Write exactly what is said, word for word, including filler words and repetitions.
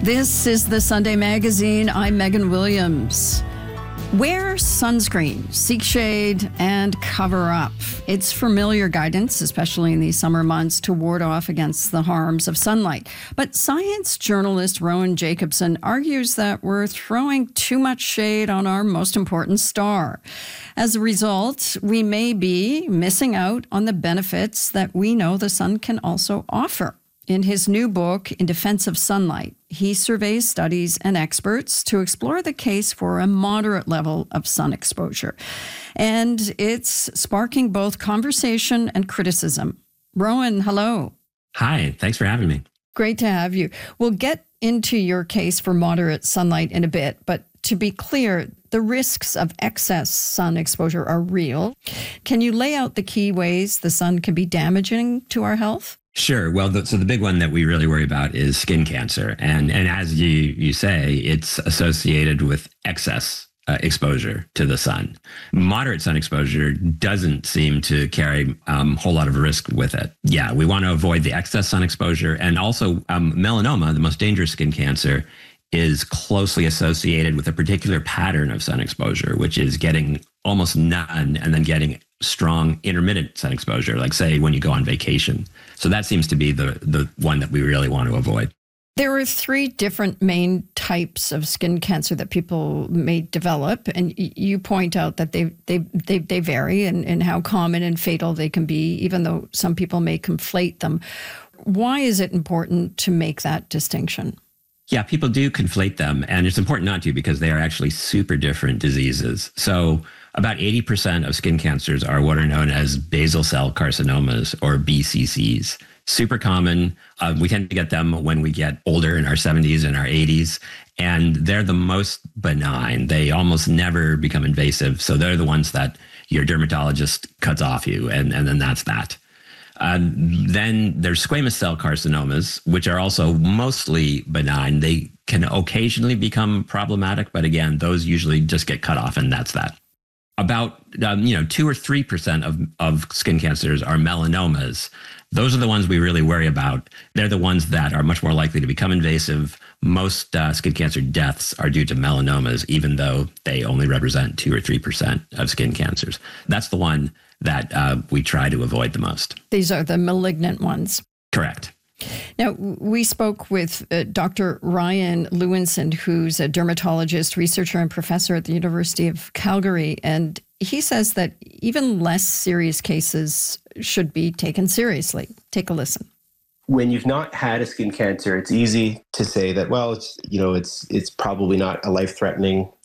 This is the Sunday Magazine. I'm Megan Williams. Wear sunscreen, seek shade, and cover up. It's familiar guidance, especially in these summer months, to ward off against the harms of sunlight. But science journalist Rowan Jacobson argues that we're throwing too much shade on our most important star. As a result, we may be missing out on the benefits that we know the sun can also offer. In his new book, In Defense of Sunlight, he surveys studies and experts to explore the case for a moderate level of sun exposure. And it's sparking both conversation and criticism. Rowan, hello. Hi, thanks for having me. Great to have you. We'll get into your case for moderate sunlight in a bit, but to be clear, the risks of excess sun exposure are real. Can you lay out the key ways the sun can be damaging to our health? Sure. Well, the, so the big one that we really worry about is skin cancer. And and as you, you say, it's associated with excess uh, exposure to the sun. Moderate sun exposure doesn't seem to carry a um, whole lot of risk with it. Yeah, we want to avoid the excess sun exposure. And also um, melanoma, the most dangerous skin cancer, is closely associated with a particular pattern of sun exposure, which is getting almost none and then getting strong intermittent sun exposure, like say when you go on vacation. So that seems to be the the one that we really want to avoid. There are three different main types of skin cancer that people may develop, and you point out that they they they, they vary in, in how common and fatal they can be, even though some people may conflate them. Why is it important to make that distinction? Yeah, people do conflate them, and it's important not to because they are actually super different diseases. So about eighty percent of skin cancers are what are known as basal cell carcinomas, or B C Cs. Super common. Uh, we tend to get them when we get older, in our seventies and our eighties, and they're the most benign. They almost never become invasive, so they're the ones that your dermatologist cuts off you, and, and then that's that. Uh, then there's squamous cell carcinomas, which are also mostly benign. They can occasionally become problematic, but again, those usually just get cut off, and that's that. About um, you know two or three percent of of skin cancers are melanomas. Those are the ones we really worry about. They're the ones that are much more likely to become invasive. Most uh, skin cancer deaths are due to melanomas, even though they only represent two or three percent of skin cancers. That's the one that uh, we try to avoid the most. These are the malignant ones. Correct. Now, we spoke with uh, Doctor Ryan Lewinson, who's a dermatologist, researcher, and professor at the University of Calgary, and he says that even less serious cases should be taken seriously. Take a listen. When you've not had a skin cancer, it's easy to say that, well, it's, you know, it's it's probably not a life-threatening